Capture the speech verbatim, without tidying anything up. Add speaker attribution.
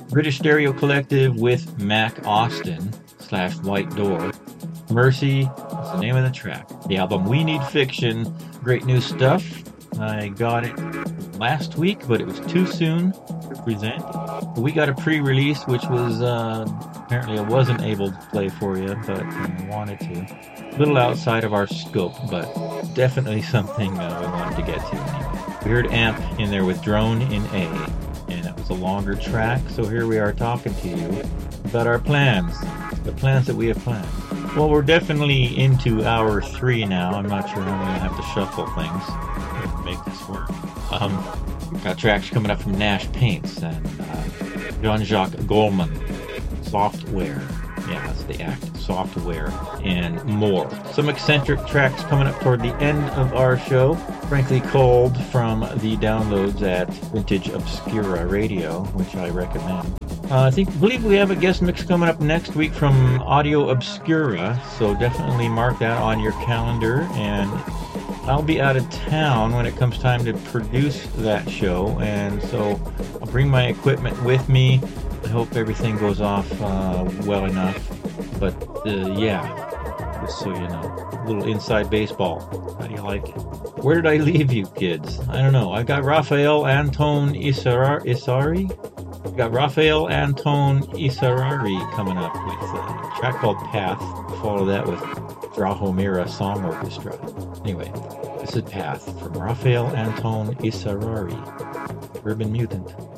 Speaker 1: British Stereo Collective with Mac Austin slash White Door. Mercy is the name of the track. The album We Need Fiction. Great new stuff. I got it last week, but it was too soon to present. We got a pre-release, which was uh, apparently I wasn't able to play for you, but I wanted to. A little outside of our scope, but definitely something uh, we wanted to get to anyway. We heard Amp in there with Drone in A, and that was a longer track, so here we are talking to you about our plans, the plans that we have planned. Well, we're definitely into hour three now. I'm not sure how I'm going to have to shuffle things to make this work. Um, we've got tracks coming up from Nash Paints and uh, Jean-Jacques Goldman, Software. Yeah, that's the act. Software and more. Some eccentric tracks coming up toward the end of our show. Frankly Cold from the downloads at Vintage Obscura Radio, which I recommend. Uh, I think, believe we have a guest mix coming up next week from Audio Obscura, so definitely mark that on your calendar. And I'll be out of town when it comes time to produce that show, and so I'll bring my equipment with me. I hope everything goes off uh, well enough. But uh, yeah, just so you know, a little inside baseball. How do you like it? Where did I leave you, kids? I don't know. I got Rafael Anton Isar- Isari. I got Rafael Anton Isarari coming up with a track called Path. Follow that with Drahomira Song Orchestra. Anyway, this is Path from Rafael Anton Isarari, Urban Mutant.